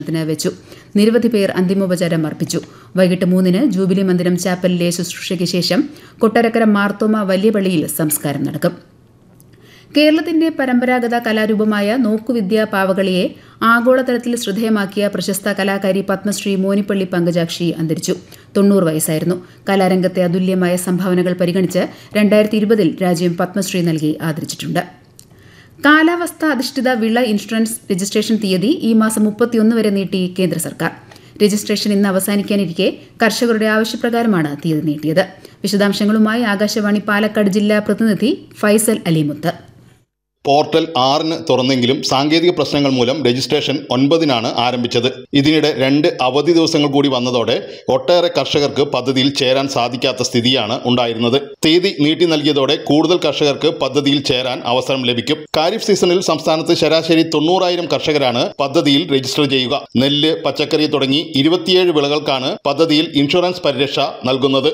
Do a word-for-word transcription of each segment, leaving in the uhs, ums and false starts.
ത്തിന് വെച്ചു. നിരവധി പേർ അന്തിമോപചാരം അർപ്പിച്ചു. വൈകിട്ട് മൂന്നിന് ജൂബിലി മന്ദിരം ചാപ്പലിലെ ശുശ്രൂഷയ്ക്ക് ശേഷം കൊട്ടാരക്കര മാർത്തോമ വലിയ പള്ളിയിൽ സംസ്കാരം നടക്കും. കേരളത്തിന്റെ പരമ്പരാഗത കലാരൂപമായ നോക്കുവിദ്യ പാവകളിയെ ആഗോളതലത്തിൽ ശ്രദ്ധേയമാക്കിയ പ്രശസ്ത കലാകാരി പത്മശ്രീ മോനിപ്പള്ളി പങ്കജാക്ഷി അന്തരിച്ചു. തൊണ്ണൂറ് വയസ്സായിരുന്നു. കലാരംഗത്തെ അതുല്യമായ സംഭാവനകൾ പരിഗണിച്ച് രണ്ടായിരത്തി ഇരുപതിൽ രാജ്യം പത്മശ്രീ നൽകി ആദരിച്ചിട്ടുണ്ട്. കാലാവസ്ഥ അധിഷ്ഠിത വിള ഇൻഷുറൻസ് രജിസ്ട്രേഷൻ തീയതി ഈ മാസം മുപ്പത്തിയൊന്ന് വരെ നീട്ടി കേന്ദ്ര സർക്കാർ. രജിസ്ട്രേഷൻ ഇന്ന് അവസാനിക്കാനിരിക്കെ കർഷകരുടെ ആവശ്യപ്രകാരമാണ് തീയതി നീട്ടിയത്. വിശദാംശങ്ങളുമായി ആകാശവാണി പാലക്കാട് ജില്ലാ പ്രതിനിധി ഫൈസൽ അലിമുത്ത്. പോർട്ടൽ ആറിന് തുറന്നെങ്കിലും സാങ്കേതിക പ്രശ്നങ്ങൾ മൂലം രജിസ്ട്രേഷൻ ഒൻപതിനാണ് ആരംഭിച്ചത്. ഇതിനിടെ രണ്ട് അവധി ദിവസങ്ങൾ കൂടി വന്നതോടെ ഒട്ടേറെ കർഷകർക്ക് പദ്ധതിയിൽ ചേരാൻ സാധിക്കാത്ത സ്ഥിതിയാണ് ഉണ്ടായിരുന്നത്. തീയതി നീട്ടി നൽകിയതോടെ കൂടുതൽ കർഷകർക്ക് പദ്ധതിയിൽ ചേരാൻ അവസരം ലഭിക്കും. ഖാരിഫ് സീസണിൽ സംസ്ഥാനത്ത് ശരാശരി തൊണ്ണൂറായിരം കർഷകരാണ് പദ്ധതിയിൽ രജിസ്റ്റർ ചെയ്യുക. നെല്ല്, പച്ചക്കറി തുടങ്ങി ഇരുപത്തിയേഴ് വിളകൾക്കാണ് പദ്ധതിയിൽ ഇൻഷുറൻസ് പരിരക്ഷ നൽകുന്നത്.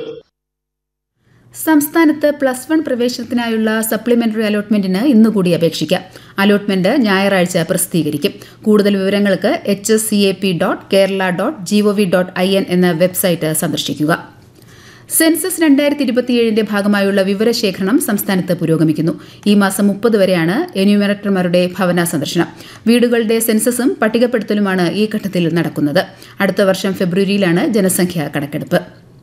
സംസ്ഥാനത്ത് പ്ലസ് വൺ പ്രവേശനത്തിനായുള്ള സപ്ലിമെന്ററി അലോട്ട്മെന്റിന് ഇന്നുകൂടി അപേക്ഷിക്കാം. അലോട്ട്മെന്റ് ഞായറാഴ്ച പ്രസിദ്ധീകരിക്കും. കൂടുതൽ വിവരങ്ങൾക്ക് H S C A P dot Kerala dot G O V dot I N എന്ന വെബ്സൈറ്റ് സന്ദർശിക്കുക. സെൻസസ് രണ്ടായിരത്തി ഇരുപത്തിയേഴിന്റെ ഭാഗമായുള്ള വിവരശേഖരണം സംസ്ഥാനത്ത് പുരോഗമിക്കുന്നു. ഈ മാസം മുപ്പത് വരെയാണ് എന്യൂമറേറ്റർമാരുടെ ഭവന സന്ദർശനം. വീടുകളുടെ സെൻസസും പട്ടികപ്പെടുത്തലുമാണ് ഈ ഘട്ടത്തിൽ നടക്കുന്നത്. അടുത്ത വർഷം ഫെബ്രുവരിയിലാണ് ജനസംഖ്യാ കണക്കെടുപ്പ്.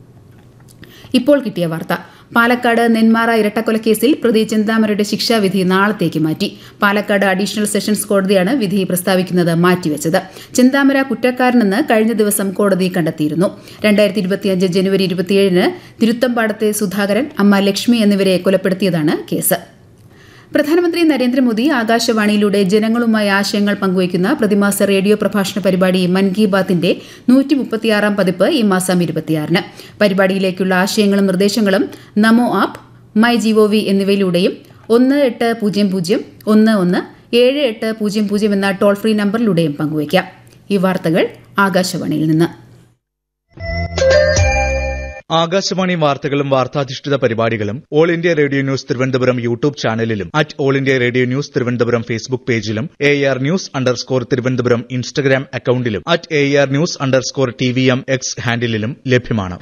ഇപ്പോൾ കിട്ടിയ വാർത്ത. പാലക്കാട് നെന്മാറ ഇരട്ടക്കൊലക്കേസിൽ പ്രതി ചിന്താമരയുടെ ശിക്ഷാവിധി നാളത്തേക്ക് മാറ്റി. പാലക്കാട് അഡീഷണൽ സെഷൻസ് കോടതിയാണ് വിധി പ്രസ്താവിക്കുന്നത് മാറ്റിവെച്ചത്. ചിന്താമര കുറ്റക്കാരനെന്ന് കഴിഞ്ഞ ദിവസം കോടതി കണ്ടെത്തിയിരുന്നു. രണ്ടായിരത്തി ഇരുപത്തിയഞ്ച് ജനുവരി ഇരുപത്തിയേഴിന് തിരുത്തമ്പാടത്തെ സുധാകരൻ, അമ്മ ലക്ഷ്മി എന്നിവരെ കൊലപ്പെടുത്തിയതാണ് കേസ്. പ്രധാനമന്ത്രി നരേന്ദ്രമോദി ആകാശവാണിയിലൂടെ ജനങ്ങളുമായി ആശയങ്ങൾ പങ്കുവയ്ക്കുന്ന പ്രതിമാസ റേഡിയോ പ്രഭാഷണ പരിപാടി മൻ കി ബാത്തിന്റെ നൂറ്റി മുപ്പത്തിയാറാം പതിപ്പ് ഈ മാസം ഇരുപത്തിയാറിന്. പരിപാടിയിലേക്കുള്ള ആശയങ്ങളും നിർദ്ദേശങ്ങളും നമോ app, my G O V എന്നിവയിലൂടെയും ഒന്ന് എട്ട് പൂജ്യം പൂജ്യം ഒന്ന് ഒന്ന് ഏഴ് എട്ട് പൂജ്യം പൂജ്യം എന്ന ടോൾ ഫ്രീ നമ്പറിലൂടെയും പങ്കുവയ്ക്കാം. ഈ വാർത്തകൾ ആകാശവാണിയിൽ നിന്ന്. ആകാശവാണി വാർത്തകളും വാർത്താധിഷ്ഠിത പരിപാടികളും all India radio news Thiruvananthapuram YouTube ചാനലിലും at all India radio news Thiruvananthapuram Facebook പേജിലും A R news underscore Thiruvananthapuram Instagram അക്കൌണ്ടിലും at A R news underscore T V M X ഹാൻഡിലും ലഭ്യമാണ്.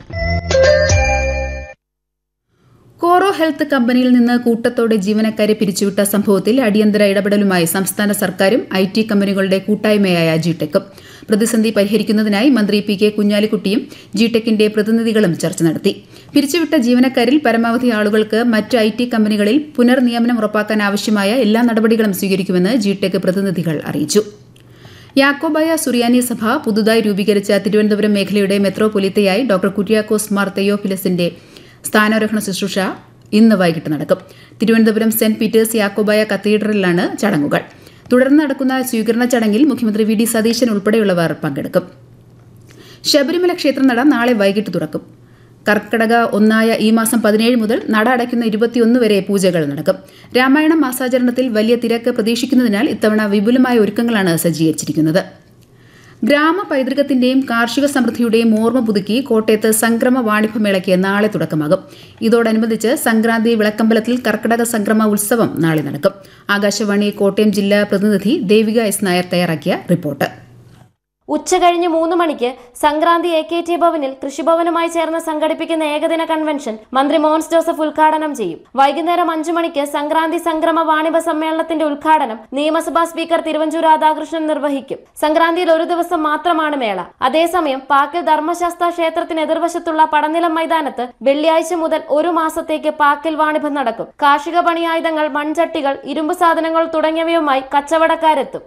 കോറോ ഹെൽത്ത് കമ്പനിയിൽ നിന്ന് കൂട്ടത്തോടെ ജീവനക്കാരെ പിരിച്ചുവിട്ട സംഭവത്തിൽ അടിയന്തര ഇടപെടലുമായി സംസ്ഥാന സർക്കാരും ഐ ടി കമ്പനികളുടെ കൂട്ടായ്മയായ ജിടെക്കും. പ്രതിസന്ധി പരിഹരിക്കുന്നതിനായി മന്ത്രി പി കെ കുഞ്ഞാലിക്കുട്ടിയും ജിടെക്കിന്റെ പ്രതിനിധികളും ചർച്ച നടത്തി. പിരിച്ചുവിട്ട ജീവനക്കാരിൽ പരമാവധി ആളുകൾക്ക് മറ്റ് ഐ ടി കമ്പനികളിൽ പുനർനിയമനം ഉറപ്പാക്കാൻ ആവശ്യമായ എല്ലാ നടപടികളും സ്വീകരിക്കുമെന്ന് ജിടെക് പ്രതിനിധികൾ അറിയിച്ചു. യാക്കോബായ സുറിയാനി സഭ പുതുതായി രൂപീകരിച്ച തിരുവനന്തപുരം മേഖലയുടെ മെത്രോപൊലീത്തയായി ഡോക്ടർ കുര്യാക്കോസ് മാർ തെയോഫിലസിന്റെ സ്ഥാനാരോഹണ ശുശ്രൂഷ ഇന്ന് വൈകിട്ട് നടക്കും. തിരുവനന്തപുരം സെന്റ് പീറ്റേഴ്സ് യാക്കോബായ കത്തീഡ്രലിലാണ് ചടങ്ങുകൾ. തുടർന്ന് നടക്കുന്ന സ്വീകരണ ചടങ്ങിൽ മുഖ്യമന്ത്രി വി ഡി സതീശൻ ഉൾപ്പെടെയുള്ളവർ പങ്കെടുക്കും. ശബരിമല ക്ഷേത്രനട നാളെ വൈകിട്ട് തുറക്കും. കർക്കടക ഒന്നായ ഈ മാസം പതിനേഴ് മുതൽ നട അടയ്ക്കുന്ന ഇരുപത്തിയൊന്ന് വരെ പൂജകൾ നടക്കും. രാമായണ മാസാചരണത്തിൽ വലിയ തിരക്ക് പ്രതീക്ഷിക്കുന്നതിനാൽ ഇത്തവണ വിപുലമായ ഒരുക്കങ്ങളാണ് സജ്ജീകരിച്ചിരിക്കുന്നത്. ഗ്രാമ പൈതൃകത്തിന്റെയും കാർഷിക സമൃദ്ധിയുടെയും ഓർമ്മ പുതുക്കി കോട്ടയത്ത് സംക്രമ വാണിഭമേളയ്ക്ക് നാളെ തുടക്കമാകും. ഇതോടനുബന്ധിച്ച് സംക്രാന്തി വിളക്കമ്പലത്തിൽ കർക്കടക സംക്രമ ഉത്സവം നാളെ നടക്കും. ആകാശവാണി കോട്ടയം ജില്ലാ പ്രതിനിധി ദേവിക എസ് നായർ തയ്യാറാക്കിയ റിപ്പോർട്ട്. ഉച്ചകഴിഞ്ഞ് മൂന്ന് മണിക്ക് സംക്രാന്തി എ കെ ടി ഭവനിൽ കൃഷിഭവനുമായി ചേർന്ന് സംഘടിപ്പിക്കുന്ന ഏകദിന കൺവെൻഷൻ മന്ത്രി മോൻസ് ജോസഫ് ഉദ്ഘാടനം ചെയ്യും. വൈകുന്നേരം അഞ്ചു മണിക്ക് സംക്രാന്തി സംക്രമ വാണിഭ സമ്മേളനത്തിന്റെ ഉദ്ഘാടനം നിയമസഭാ സ്പീക്കർ തിരുവഞ്ചൂർ രാധാകൃഷ്ണൻ നിർവഹിക്കും. സംക്രാന്തിയിൽ ഒരു ദിവസം മാത്രമാണ് മേള. അതേസമയം പാക്കിൽ ധർമ്മശാസ്ത്ര ക്ഷേത്രത്തിന് എതിർവശത്തുള്ള പടനിലം മൈതാനത്ത് വെള്ളിയാഴ്ച മുതൽ ഒരു മാസത്തേക്ക് പാക്കിൽ വാണിഭം നടക്കും. കാർഷിക പണിയായുധങ്ങൾ, മൺചട്ടികൾ, ഇരുമ്പ് സാധനങ്ങൾ തുടങ്ങിയവയുമായി കച്ചവടക്കാരെത്തും.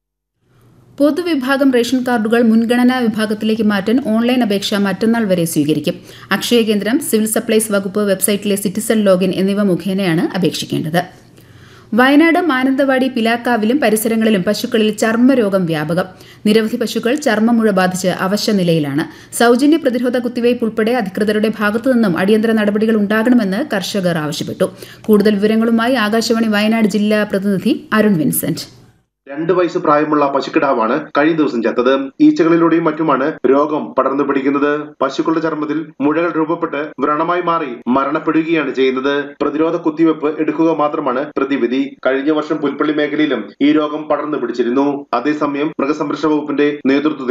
പൊതുവിഭാഗം റേഷൻ കാർഡുകൾ മുൻഗണനാ വിഭാഗത്തിലേക്ക് മാറ്റാൻ ഓൺലൈൻ അപേക്ഷ മറ്റന്നാൾ വരെ സ്വീകരിക്കും. അക്ഷയ കേന്ദ്രം, സിവിൽ സപ്ലൈസ് വകുപ്പ് വെബ്സൈറ്റിലെ സിറ്റിസൺ ലോഗിൻ എന്നിവ മുഖേനയാണ് അപേക്ഷിക്കേണ്ടത്. വയനാട് മാനന്തവാടി പിലാക്കാവിലും പരിസരങ്ങളിലും പശുക്കളിൽ ചർമ്മരോഗം വ്യാപകം. നിരവധി പശുക്കൾ ചർമ്മമുഴ ബാധിച്ച് അവശ നിലയിലാണ്. സൗജന്യ പ്രതിരോധ കുത്തിവയ്പ് ഉൾപ്പെടെ അധികൃതരുടെ ഭാഗത്തുനിന്നും അടിയന്തര നടപടികൾ ഉണ്ടാകണമെന്ന് കർഷകർ ആവശ്യപ്പെട്ടു. കൂടുതൽ വിവരങ്ങളുമായി ആകാശവാണി വയനാട് ജില്ലാ പ്രതിനിധി അരുൺ വിൻസെന്റ്. രണ്ട് വയസ്സ് പ്രായമുള്ള പശുക്കിടാവാണ് കഴിഞ്ഞ ദിവസം ചത്തത്. ഈച്ചകളിലൂടെയും മറ്റുമാണ് രോഗം പടർന്നു പിടിക്കുന്നത്. പശുക്കളുടെ ചർമ്മത്തിൽ മുഴകൾ രൂപപ്പെട്ട് വ്രണമായി മാറി മരണപ്പെടുകയാണ് ചെയ്യുന്നത്. പ്രതിരോധ കുത്തിവെപ്പ് എടുക്കുക മാത്രമാണ് പ്രതിവിധി. കഴിഞ്ഞ വർഷം പുൽപ്പള്ളി മേഖലയിലും ഈ രോഗം പടർന്നു പിടിച്ചിരുന്നു. അതേസമയം മൃഗസംരക്ഷണ വകുപ്പിന്റെ നേതൃത്വത്തിൽ